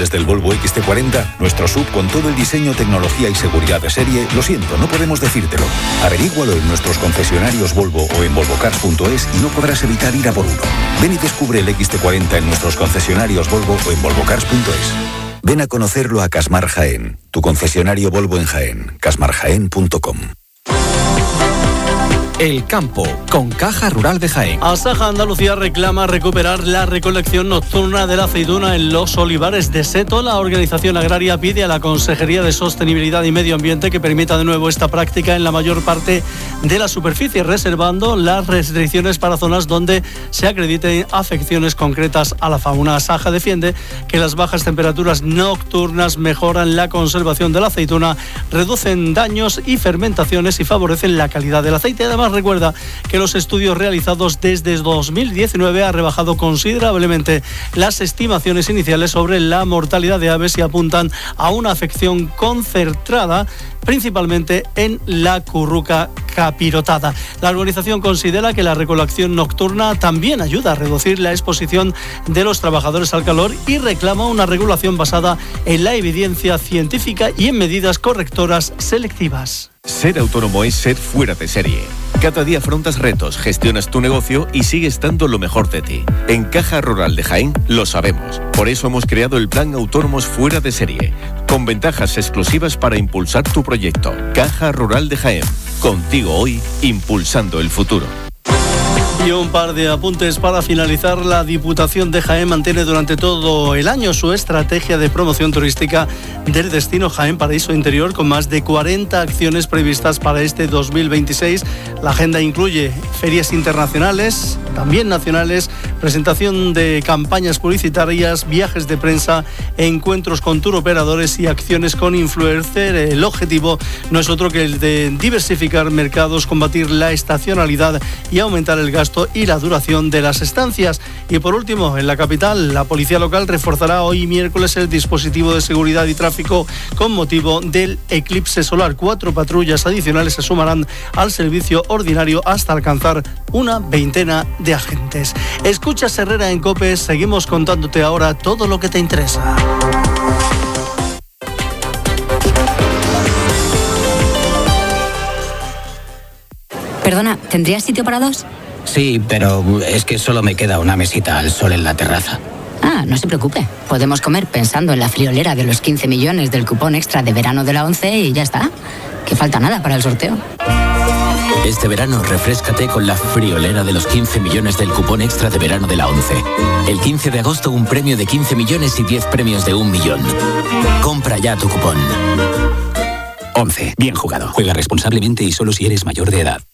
confiables del Volvo XC40, nuestro SUV con todo el diseño, tecnología y seguridad de serie, lo siento, no podemos decírtelo. Averígualo en nuestros concesionarios Volvo o en volvocars.es y no podrás evitar ir a por uno. Ven y descubre el XC40 en nuestros concesionarios Volvo o en volvocars.es. Ven a conocerlo a Casmar Jaén, tu concesionario Volvo en Jaén, casmarjaén.com. El campo, con Caja Rural de Jaén. Asaja Andalucía reclama recuperar la recolección nocturna de la aceituna en los olivares de Seto. La organización agraria pide a la Consejería de Sostenibilidad y Medio Ambiente que permita de nuevo esta práctica en la mayor parte de la superficie, reservando las restricciones para zonas donde se acrediten afecciones concretas a la fauna. Asaja defiende que las bajas temperaturas nocturnas mejoran la conservación de la aceituna, reducen daños y fermentaciones y favorecen la calidad del aceite. Además, recuerda que los estudios realizados desde 2019 han rebajado considerablemente las estimaciones iniciales sobre la mortalidad de aves y apuntan a una afección concentrada principalmente en la curruca capirotada. La organización considera que la recolección nocturna también ayuda a reducir la exposición de los trabajadores al calor y reclama una regulación basada en la evidencia científica y en medidas correctoras selectivas. Ser autónomo es ser fuera de serie. Cada día afrontas retos, gestionas tu negocio y sigues dando lo mejor de ti. En Caja Rural de Jaén lo sabemos. Por eso hemos creado el Plan Autónomos Fuera de Serie, con ventajas exclusivas para impulsar tu proyecto. Caja Rural de Jaén. Contigo hoy, impulsando el futuro. Y un par de apuntes para finalizar. La Diputación de Jaén mantiene durante todo el año su estrategia de promoción turística del destino Jaén Paraíso Interior, con más de 40 acciones previstas para este 2026. La agenda incluye ferias internacionales, también nacionales, presentación de campañas publicitarias, viajes de prensa, encuentros con turoperadores y acciones con influencer. El objetivo no es otro que el de diversificar mercados, combatir la estacionalidad y aumentar el gasto y la duración de las estancias. Y por último, en la capital, la policía local reforzará hoy miércoles el dispositivo de seguridad y tráfico con motivo del eclipse solar. 4 patrullas adicionales se sumarán al servicio ordinario hasta alcanzar una veintena de agentes. Escuchas Herrera en COPE, seguimos contándote ahora todo lo que te interesa. Perdona, ¿tendrías sitio para dos? Sí, pero es que solo me queda una mesita al sol en la terraza. Ah, no se preocupe. Podemos comer pensando en la friolera de los 15 millones del cupón extra de verano de la ONCE y ya está. Que falta nada para el sorteo. Este verano refréscate con la friolera de los 15 millones del cupón extra de verano de la ONCE. El 15 de agosto un premio de 15 millones y 10 premios de 1 millón. Compra ya tu cupón. 11. Bien jugado. Juega responsablemente y solo si eres mayor de edad.